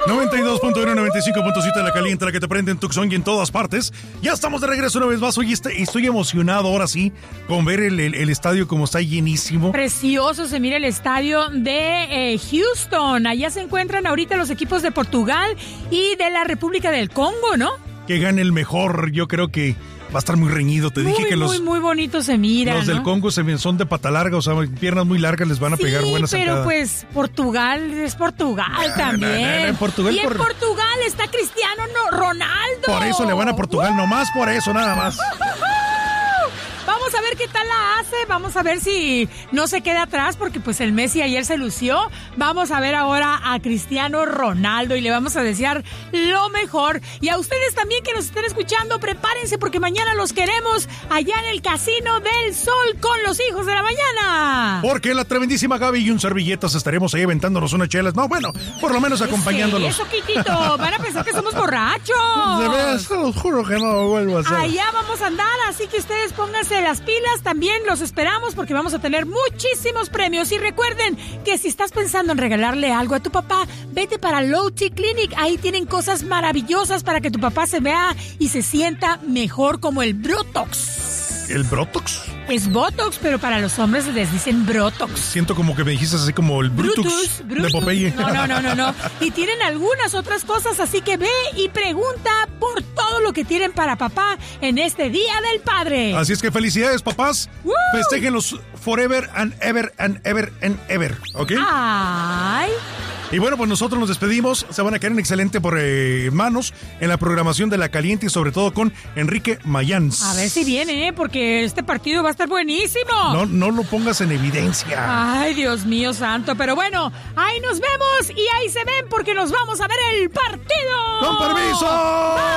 92.1, 95.7 de La Caliente, la que te prende en Tucson y en todas partes. Ya estamos de regreso una vez más. Hoy estoy emocionado ahora sí con ver el estadio como está llenísimo. Precioso se mira el estadio de Houston. Allá se encuentran ahorita los equipos de Portugal y de la República del Congo, ¿no? Que gane el mejor, yo creo que va a estar muy reñido. Te dije que muy bonito se mira. Los del Congo son de pata larga, o sea, piernas muy largas, les van a pegar buenas pero zancadas. Pues Portugal es Portugal también. En Portugal, y en Portugal está Cristiano Ronaldo. Por eso le van a Portugal, nomás por eso, nada más. Vamos a ver qué tal la hace, vamos a ver si no se queda atrás, porque pues el Messi ayer se lució. Vamos a ver ahora a Cristiano Ronaldo y le vamos a desear lo mejor. Y a ustedes también que nos estén escuchando, prepárense porque mañana los queremos allá en el Casino del Sol con los hijos de la mañana. Porque la tremendísima Gaby y un servilletas estaremos ahí aventándonos unas chelas. No, bueno, por lo menos acompañándolos. Eso, Quitito, van a pensar que somos borrachos. De veras, os juro que no lo vuelvo a hacer. Allá vamos a andar, así que ustedes pónganse las pilas, también los esperamos porque vamos a tener muchísimos premios. Y recuerden que si estás pensando en regalarle algo a tu papá, vete para Low T Clinic. Ahí tienen cosas maravillosas para que tu papá se vea y se sienta mejor, como el Botox. ¿El Botox? Es Botox, pero para los hombres les dicen Brotox. Siento como que me dijiste así como el Brutus de Popeye. No. Y tienen algunas otras cosas, así que ve y pregunta por todo lo que tienen para papá en este Día del Padre. Así es que felicidades, papás. ¡Woo! Festéjenlos forever and ever and ever and ever, ¿ok? ¡Ay! Y bueno, pues nosotros nos despedimos. Se van a quedar en excelente manos en la programación de La Caliente y sobre todo con Enrique Mayans. A ver si viene, porque este partido va a estar buenísimo. No lo pongas en evidencia. Ay, Dios mío santo. Pero bueno, ahí nos vemos y ahí se ven porque nos vamos a ver el partido. ¡Con permiso!